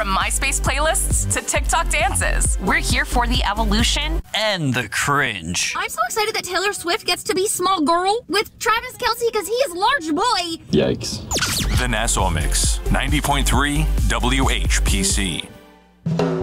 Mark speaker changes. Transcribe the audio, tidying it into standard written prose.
Speaker 1: From MySpace playlists to TikTok dances, we're here for the evolution
Speaker 2: and the cringe.
Speaker 3: I'm so excited that Taylor Swift gets to be small girl with Travis Kelce because he is large boy.
Speaker 4: Yikes.
Speaker 5: The Nassau Mix, 90.3 WHPC.